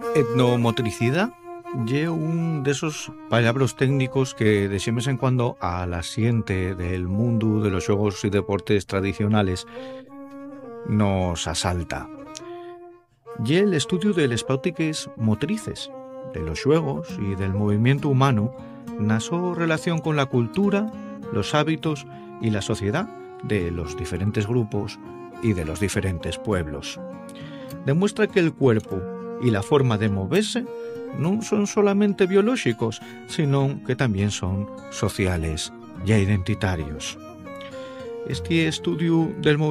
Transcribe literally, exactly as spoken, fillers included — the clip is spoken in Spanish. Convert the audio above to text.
Etnomotricidad ye un desos palabros técnicos que de vez en cuando a la siente del mundo de los juegos y deportes tradicionales nos asalta. Ye el estudio de les práctiques motrices, de los juegos y del movimiento humano na so relación con la cultura, los hábitos y la sociedad de los diferentes grupos y de los diferentes pueblos. Demuestra que el cuerpo y la forma de moverse no son solamente biológicos, sino que también son sociales y identitarios. Este estudio del movimiento